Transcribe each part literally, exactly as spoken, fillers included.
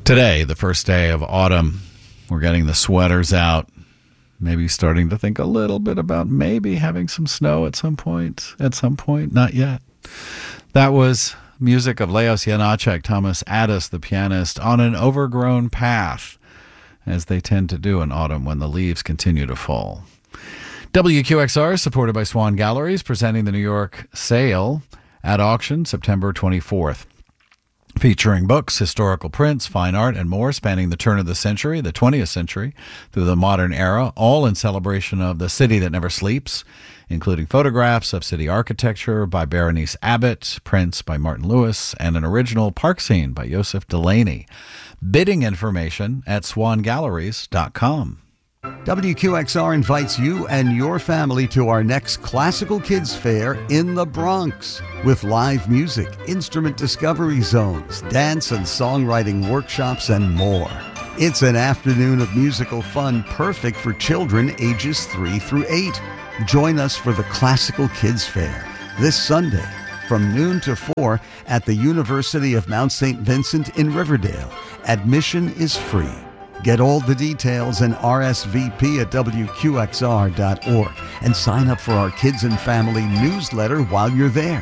Today, the first day of autumn, we're getting the sweaters out, maybe starting to think a little bit about maybe having some snow at some point, at some point, not yet. That was music of Leos Janacek, Thomas Addis, the pianist, on an overgrown path, as they tend to do in autumn when the leaves continue to fall. W Q X R is supported by Swan Galleries, presenting the New York sale at auction September twenty-fourth. Featuring books, historical prints, fine art, and more spanning the turn of the century, the twentieth century, through the modern era, all in celebration of the city that never sleeps, including photographs of city architecture by Berenice Abbott, prints by Martin Lewis, and an original park scene by Joseph Delaney. Bidding information at swan galleries dot com. W Q X R invites you and your family to our next Classical Kids Fair in the Bronx with live music, instrument discovery zones, dance and songwriting workshops, and more. It's an afternoon of musical fun perfect for children ages three through eight. Join us for the Classical Kids Fair this Sunday from noon to four at the University of Mount Saint Vincent in Riverdale. Admission is free. Get all the details and R S V P at W Q X R dot org and sign up for our Kids and Family newsletter while you're there.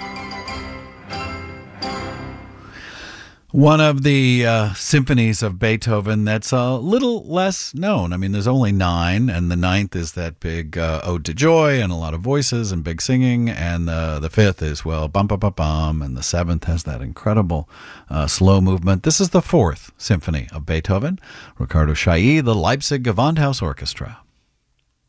One of the uh, symphonies of Beethoven that's a little less known. I mean, there's only nine, and the ninth is that big uh, Ode to Joy and a lot of voices and big singing, and uh, the fifth is, well, bum, bum, bum, bum, and the seventh has that incredible uh, slow movement. This is the fourth symphony of Beethoven. Ricardo Chailly, the Leipzig Gewandhaus Orchestra.